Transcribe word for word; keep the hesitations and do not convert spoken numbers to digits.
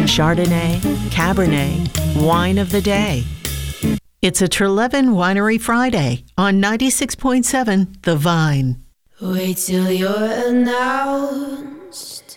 Chardonnay, Cabernet, Wine of the Day. It's a Trelevin Winery Friday on ninety-six point seven The Vine. Wait till you're announced